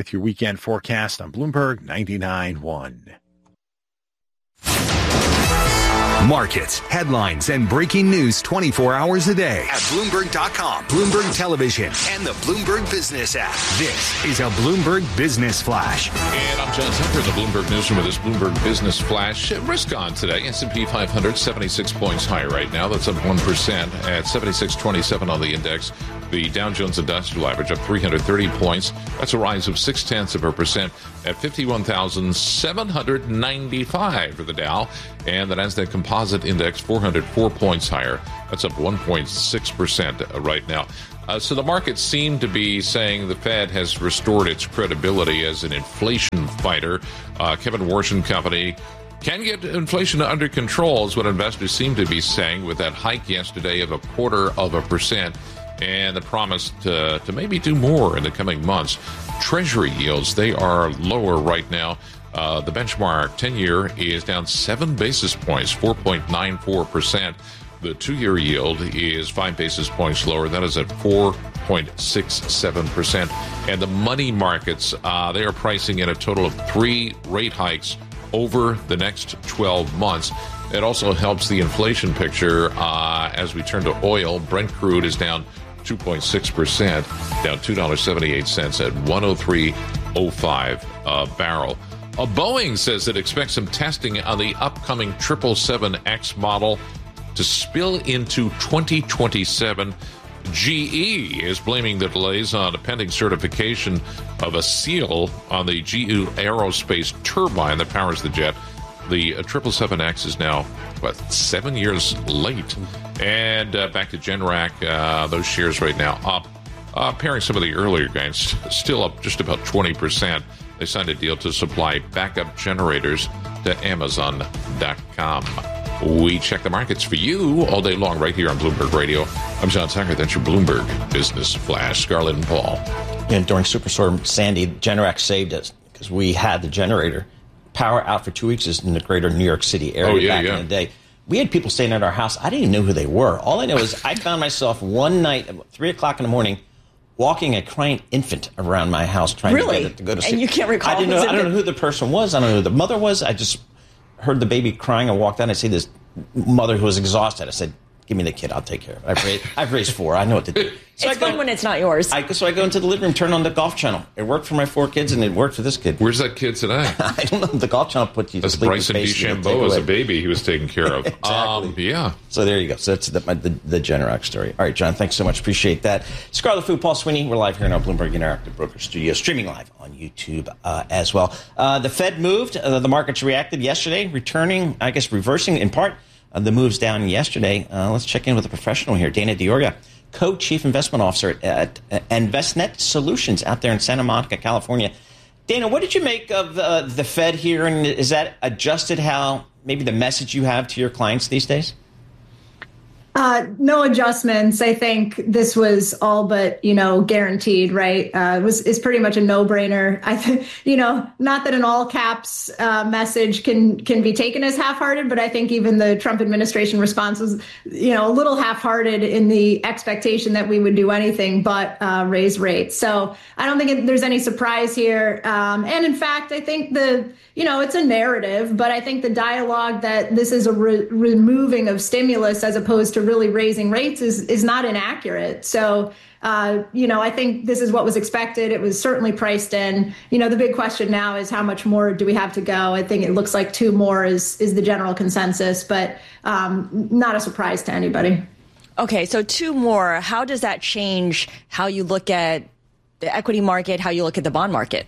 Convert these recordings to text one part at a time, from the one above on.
with your weekend forecast on Bloomberg 99.1. Markets, headlines, and breaking news 24 hours a day at Bloomberg.com, Bloomberg Television, and the Bloomberg Business app. This is a Bloomberg Business Flash. And I'm John Tucker, the Bloomberg Newsroom with this Bloomberg Business Flash. Risk on today. S&P 500, 76 points higher right now. That's up 1% at 76.27 on the index. The Dow Jones Industrial Average up 330 points. That's a rise of 0.6% at 51,795 for the Dow. And the Nasdaq Composite Index 404 points higher. That's up 1.6% right now. So the markets seem to be saying the Fed has restored its credibility as an inflation fighter. Kevin Warsh and company can get inflation under control is what investors seem to be saying with that hike yesterday of 0.25%. And the promise to maybe do more in the coming months. Treasury yields, they are lower right now. The benchmark 10-year is down 7 basis points, 4.94%. The 2-year yield is 5 basis points lower. That is at 4.67%. And the money markets, they are pricing in a total of 3 rate hikes over the next 12 months. It also helps the inflation picture as we turn to oil. Brent crude is down 2.6%, down $2.78 at 103.05 a barrel. Boeing says it expects some testing on the upcoming 777X model to spill into 2027. GE is blaming the delays on a pending certification of a seal on the GE Aerospace turbine that powers the jet. The 777X is now, 7 years late. And back to Generac, those shares right now up. Pairing some of the earlier gains, still up just about 20%. They signed a deal to supply backup generators to Amazon.com. We check the markets for you all day long right here on Bloomberg Radio. I'm John Tucker. That's your Bloomberg Business Flash. Scarlett and Paul. And during Superstorm Sandy, Generac saved us because we had the generator power out for 2 weeks in the greater New York City area back in the day. We had people staying at our house. I didn't even know who they were. All I know is I found myself one night at 3 o'clock in the morning walking a crying infant around my house trying to get it to go to sleep. And you can't recall? I don't know who the person was. I don't know who the mother was. I just heard the baby crying. I walked out and I see this mother who was exhausted. I said, give me the kid. I'll take care of it. I've raised 4. I know what to do. So it's fun when it's not yours. So I go into the living room, turn on the Golf Channel. It worked for my 4 kids, and it worked for this kid. Where's that kid today? I don't know. The Golf Channel put you to That's sleep. Bryson DeChambeau as a baby he was taken care of. Exactly. Yeah. So there you go. So that's the Generac story. All right, John, thanks so much. Appreciate that. Scarlet Food, Paul Sweeney. We're live here in our Bloomberg Interactive Broker Studio, streaming live on YouTube as well. The Fed moved. The markets reacted yesterday, reversing in part the moves down yesterday. Let's check in with a professional here, Dana Dioria, Co-Chief Investment Officer at Envestnet Solutions out there in Santa Monica, California. Dana, what did you make of the Fed here, and is that adjusted how maybe the message you have to your clients these days? No adjustments. I think this was all but, guaranteed, right? It's pretty much a no-brainer. I think, not that an all caps message can be taken as half-hearted, but I think even the Trump administration response was, a little half-hearted in the expectation that we would do anything but raise rates. So I don't think there's any surprise here. And in fact, I think it's a narrative, but I think the dialogue that this is a removing of stimulus as opposed to really raising rates is not inaccurate. So, I think this is what was expected. It was certainly priced in. The big question now is how much more do we have to go? I think it looks like 2 more is the general consensus, but not a surprise to anybody. Okay, so 2 more. How does that change how you look at the equity market, how you look at the bond market?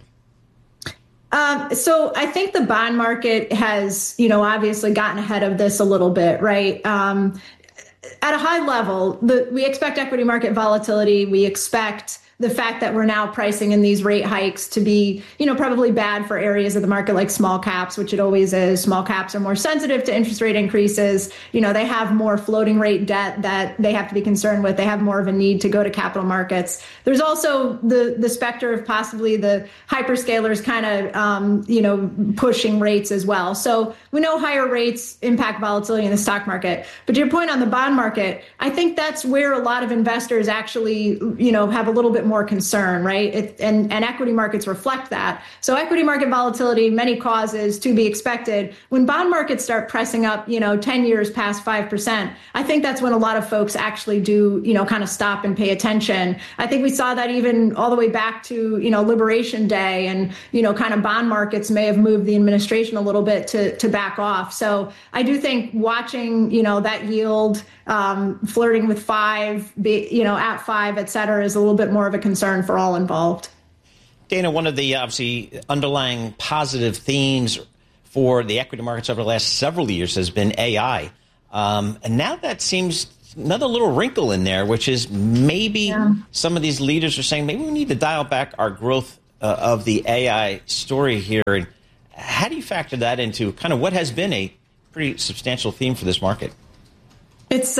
So I think the bond market has, obviously gotten ahead of this a little bit, right? At a high level, we expect equity market volatility. We expect the fact that we're now pricing in these rate hikes to be, probably bad for areas of the market like small caps, which it always is. Small caps are more sensitive to interest rate increases. They have more floating rate debt that they have to be concerned with. They have more of a need to go to capital markets. There's also the specter of possibly the hyperscalers kind of, pushing rates as well. So we know higher rates impact volatility in the stock market. But to your point on the bond bond market, I think that's where a lot of investors actually, have a little bit more concern, right? And equity markets reflect that. So equity market volatility, many causes to be expected. When bond markets start pressing up, 10 years past 5%, I think that's when a lot of folks actually do, kind of stop and pay attention. I think we saw that even all the way back to, Liberation Day, and, kind of bond markets may have moved the administration a little bit to back off. So I do think watching, that yield flirting with 5, at 5, et cetera, is a little bit more of a concern for all involved. Dana, one of the obviously underlying positive themes for the equity markets over the last several years has been AI. And now that seems another little wrinkle in there, which is maybe some of these leaders are saying maybe we need to dial back our growth of the AI story here. And how do you factor that into kind of what has been a pretty substantial theme for this market? It's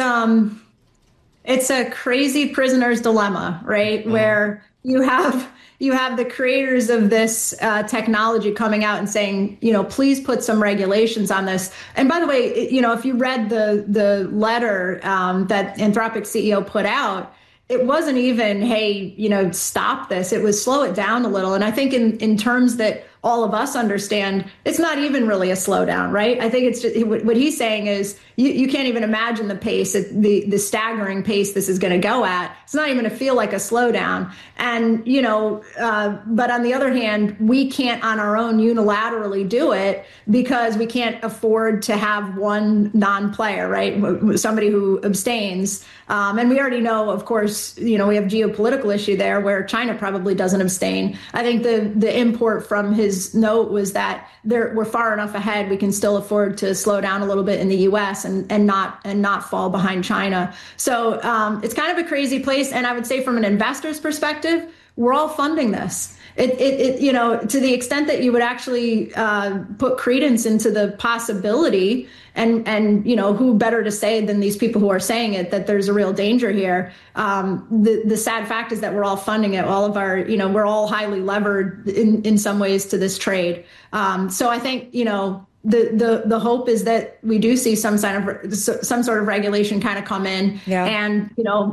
a crazy prisoner's dilemma, right? Where you have the creators of this technology coming out and saying, please put some regulations on this. And by the way, if you read the letter that Anthropic CEO put out, it wasn't even, hey, stop this. It was slow it down a little. And I think in terms that all of us understand, it's not even really a slowdown, right? I think it's just, what he's saying is you can't even imagine the pace, the staggering pace this is going to go at. It's not even going to feel like a slowdown. And, but on the other hand, we can't on our own unilaterally do it because we can't afford to have one non-player, right? Somebody who abstains. And we already know, of course, we have geopolitical issue there where China probably doesn't abstain. I think the import from his note was that we're far enough ahead. We can still afford to slow down a little bit in the U.S. and not fall behind China. So it's kind of a crazy place. And I would say from an investor's perspective, we're all funding this. To the extent that you would actually put credence into the possibility, and who better to say than these people who are saying it, that there's a real danger here. The sad fact is that we're all funding it. All of our, we're all highly levered in some ways to this trade. So I think, the hope is that we do see some sort of regulation kind of come in, and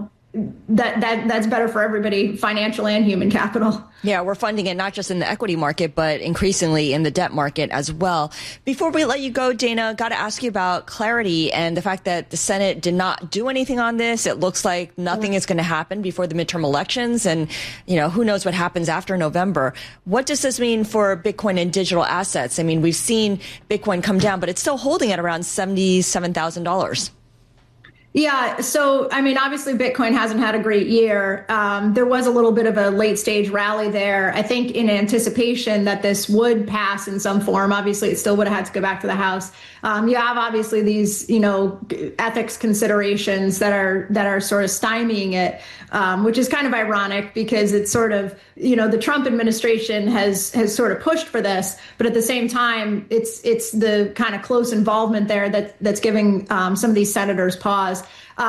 that's better for everybody, financial and human capital. Yeah, we're funding it not just in the equity market, but increasingly in the debt market as well. Before we let you go, Dana, got to ask you about clarity and the fact that the Senate did not do anything on this. It looks like nothing is going to happen before the midterm elections. And, who knows what happens after November. What does this mean for Bitcoin and digital assets? I mean, we've seen Bitcoin come down, but it's still holding at around $77,000. Yeah. So, obviously Bitcoin hasn't had a great year. There was a little bit of a late stage rally there, I think, in anticipation that this would pass in some form. Obviously, it still would have had to go back to the House. You have obviously these, ethics considerations that are sort of stymieing it, which is kind of ironic because it's sort of, the Trump administration has sort of pushed for this, but at the same time, it's the kind of close involvement there that's giving some of these senators pause.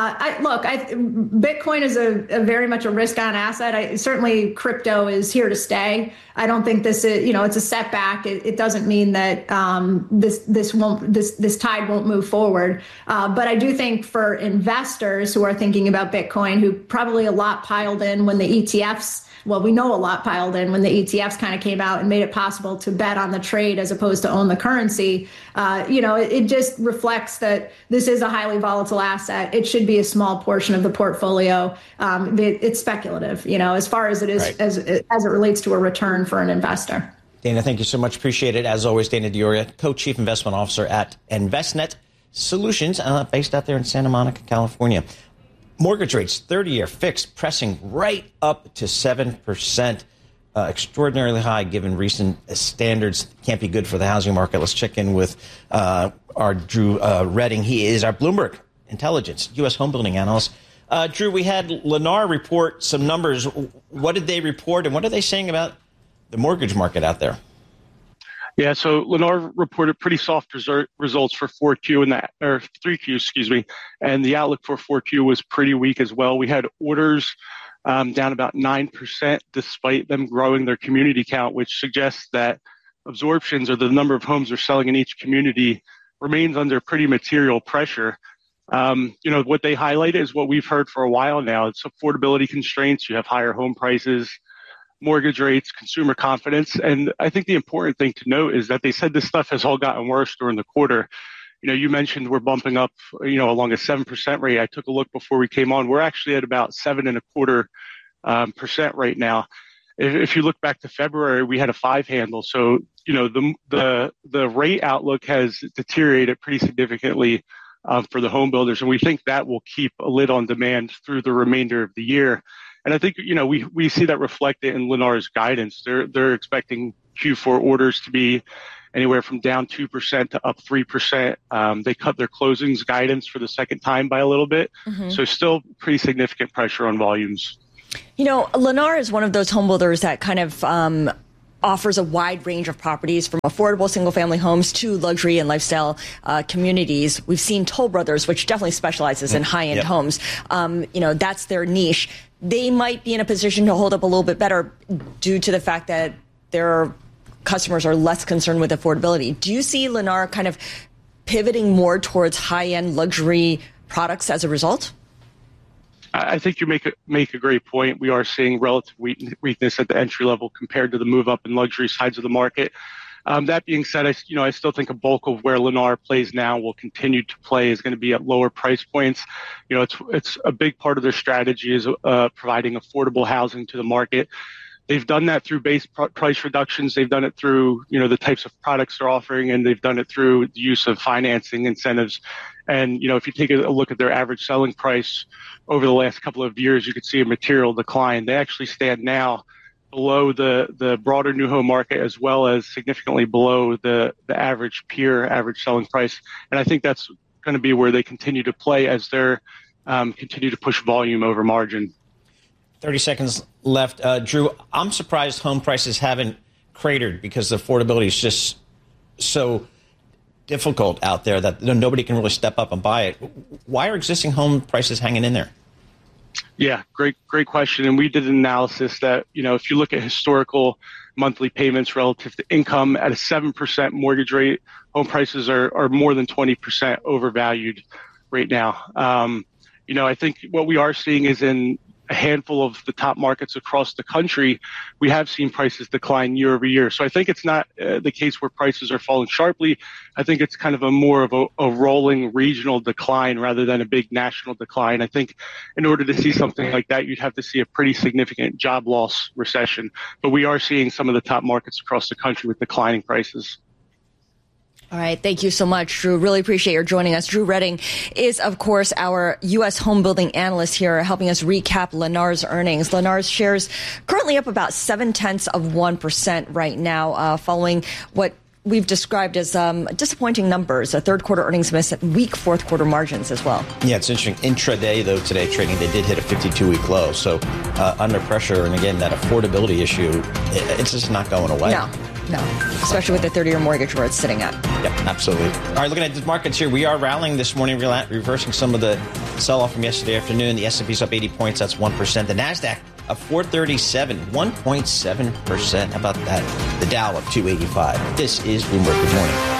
Bitcoin is a very much a risk-on asset. Certainly crypto is here to stay. I don't think this is, it's a setback. It doesn't mean that this tide won't move forward. But I do think for investors who are thinking about Bitcoin, who probably a lot piled in when the ETFs, we know a lot piled in when the ETFs kind of came out and made it possible to bet on the trade as opposed to own the currency. It just reflects that this is a highly volatile asset. It should be a small portion of the portfolio. It's speculative, as far as it is, right, as it relates to a return for an investor. Dana, thank you so much. Appreciate it. As always, Dana D'Auria, Co-Chief Investment Officer at Envestnet Solutions, based out there in Santa Monica, California. Mortgage rates, 30-year fixed, pressing right up to 7%. Extraordinarily high given recent standards. Can't be good for the housing market. Let's check in with our Drew Redding. He is our Bloomberg Intelligence U.S. home building analyst. Drew, we had Lennar report some numbers. What did they report, and what are they saying about the mortgage market out there? Yeah, so Lennar reported pretty soft results for 3Q, and the outlook for 4Q was pretty weak as well. We had orders down about 9% despite them growing their community count, which suggests that absorptions, or the number of homes they're selling in each community, remains under pretty material pressure. What they highlighted is what we've heard for a while now. It's affordability constraints. You have higher home prices, mortgage rates, consumer confidence. And I think the important thing to note is that they said this stuff has all gotten worse during the quarter. You mentioned we're bumping up, along a 7% rate. I took a look before we came on. We're actually at about 7.25% right now. If you look back to February, we had a 5 handle. So, the rate outlook has deteriorated pretty significantly for the home builders. And we think that will keep a lid on demand through the remainder of the year. And I think, we see that reflected in Lennar's guidance. They're expecting Q4 orders to be anywhere from down 2% to up 3%. They cut their closings guidance for the second time by a little bit. Mm-hmm. So still pretty significant pressure on volumes. Lennar is one of those home builders that kind of offers a wide range of properties from affordable single-family homes to luxury and lifestyle communities. We've seen Toll Brothers, which definitely specializes in high-end homes. That's their niche. They might be in a position to hold up a little bit better due to the fact that their customers are less concerned with affordability. Do you see Lennar kind of pivoting more towards high-end luxury products as a result? I think you make a great point. We are seeing relative weakness at the entry level compared to the move up in luxury sides of the market. That being said, I still think a bulk of where Lennar plays now will continue to play is going to be at lower price points. It's a big part of their strategy is providing affordable housing to the market. They've done that through base price reductions. They've done it through, the types of products they're offering, and they've done it through the use of financing incentives. And, if you take a look at their average selling price over the last couple of years, you could see a material decline. They actually stand now below the broader new home market, as well as significantly below the average selling price. And I think that's going to be where they continue to play as they're continue to push volume over margin. 30 seconds left. Drew, I'm surprised home prices haven't cratered because the affordability is just so difficult out there that nobody can really step up and buy it. Why are existing home prices hanging in there? Yeah, great question. And we did an analysis that, if you look at historical monthly payments relative to income at a 7% mortgage rate, home prices are more than 20% overvalued right now. I think what we are seeing is in a handful of the top markets across the country, we have seen prices decline year over year. So I think it's not the case where prices are falling sharply. I think it's kind of a more of a rolling regional decline rather than a big national decline. I think in order to see something like that, you'd have to see a pretty significant job loss recession. But we are seeing some of the top markets across the country with declining prices. All right. Thank you so much, Drew. Really appreciate your joining us. Drew Redding is, of course, our U.S. home building analyst here, helping us recap Lennar's earnings. Lennar's shares currently up about 0.7% right now, following what we've described as disappointing numbers, a third quarter earnings miss, weak fourth quarter margins as well. Yeah, it's interesting. Intraday, though, today trading, they did hit a 52-week low. So under pressure, and again, that affordability issue, it's just not going away. No, especially with the 30-year mortgage where it's sitting at. Yep, absolutely. All right, looking at the markets here, we are rallying this morning, reversing some of the sell-off from yesterday afternoon. The S&P's up 80 points, that's 1%. The NASDAQ up 437, 1.7%. How about that? The Dow up 285. This is Bloomberg Good Morning.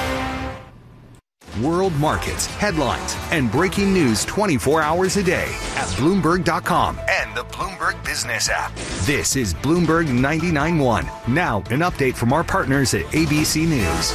World markets, headlines, and breaking news 24 hours a day at Bloomberg.com and the Bloomberg Business app. This is Bloomberg 99.1. Now, an update from our partners at ABC News.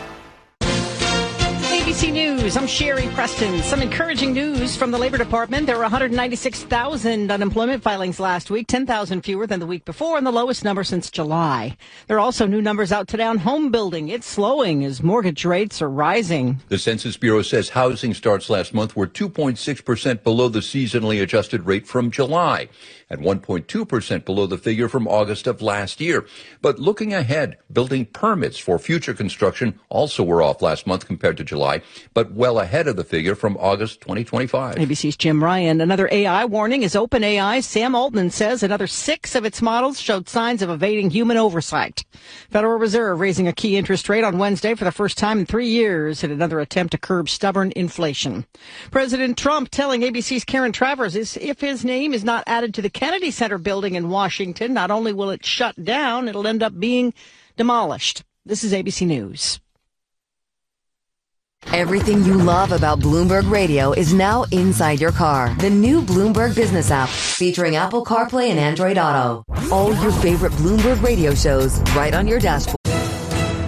ABC News, I'm Sherry Preston. Some encouraging news from the Labor Department. There were 196,000 unemployment filings last week, 10,000 fewer than the week before, and the lowest number since July. There are also new numbers out today on home building. It's slowing as mortgage rates are rising. The Census Bureau says housing starts last month were 2.6% below the seasonally adjusted rate from July and 1.2% below the figure from August of last year. But looking ahead, building permits for future construction also were off last month compared to July, but well ahead of the figure from August 2025. ABC's Jim Ryan. Another AI warning is OpenAI. Sam Altman says another 6 of its models showed signs of evading human oversight. Federal Reserve raising a key interest rate on Wednesday for the first time in 3 years in another attempt to curb stubborn inflation. President Trump telling ABC's Karen Travers if his name is not added to the Kennedy Center building in Washington, not only will it shut down, it'll end up being demolished. This is ABC News. Everything you love about Bloomberg Radio is now inside your car. The new Bloomberg Business app, featuring Apple CarPlay and Android Auto. All your favorite Bloomberg Radio shows right on your dashboard.